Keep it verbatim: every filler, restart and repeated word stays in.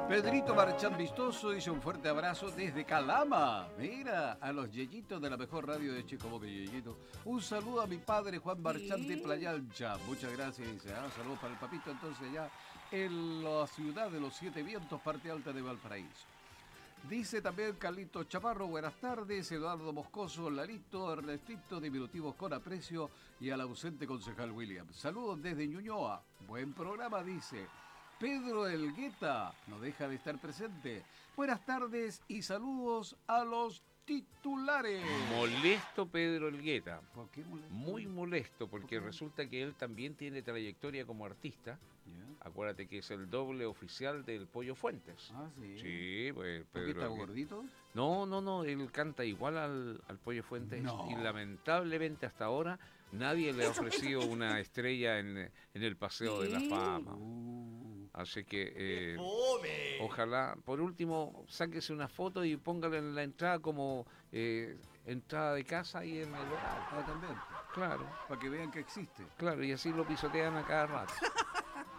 Pedrito Marchán Vistoso dice un fuerte abrazo desde Calama. Mira, a los yeyitos de la mejor radio de Chico Boca y Yeyito. Un saludo a mi padre Juan Marchán de Playa Ancha. Muchas gracias, dice. Ah, saludos para el papito entonces ya en la ciudad de los siete vientos, parte alta de Valparaíso. Dice también Carlito Chaparro, buenas tardes, Eduardo Moscoso, Larito, Ernestito, diminutivos con aprecio y al ausente concejal William. Saludos desde Ñuñoa, buen programa, dice. Pedro Elgueta no deja de estar presente. Buenas tardes y saludos a los titulares. Molesto Pedro Elgueta. ¿Por qué molesto? Muy molesto, porque ¿Por qué? resulta que él también tiene trayectoria como artista. Yeah. Acuérdate que es el doble oficial del Pollo Fuentes. Ah, sí. Sí, pues ¿Por qué Pedro está Elgueta. gordito? No, no, no, él canta igual al, al Pollo Fuentes No. y lamentablemente hasta ahora nadie le ha ofrecido una estrella en, en el Paseo de la Fama. Uh, Así que eh, ojalá, por último, sáquese una foto y póngala en la entrada como eh, entrada de casa y en el hogar. ah, también. Claro, Para que vean que existe. claro, y así lo pisotean a cada rato.